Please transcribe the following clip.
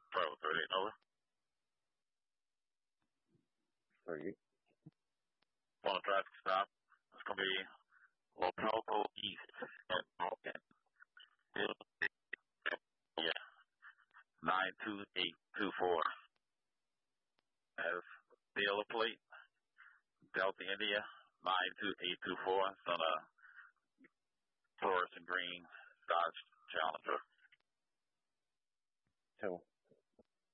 Pro 38 over. 38. On a traffic stop. It's going to be Lopelco East at Malkin. Yeah. 92824. As dealer plate, Delta India 92824. It's on a Taurus and green Dodge Challenger. Two.